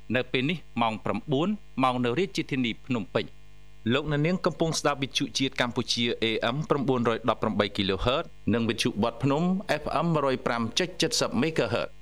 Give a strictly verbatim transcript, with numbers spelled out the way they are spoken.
នៅពេលនេះម៉ោងប្រាំបួនម៉ោងនៅរាជធានីភ្នំពេញលោកអ្នកនាងកំពុងស្ដាប់វិទ្យុជាតិកម្ពុជា A M 918 គីឡូហឺត និងវិទ្យុបទភ្នំ F M 105.70 MHz